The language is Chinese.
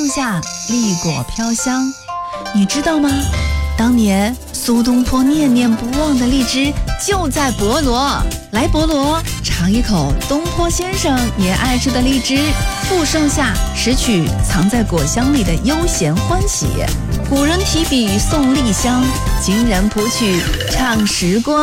盛夏，荔果飘香。你知道吗？当年苏东坡念念不忘的荔枝就在博罗。来博罗尝一口东坡先生也爱吃的荔枝，赴盛夏，拾取藏在果香里的悠闲欢喜。古人提笔送荔香，今人谱曲唱时光。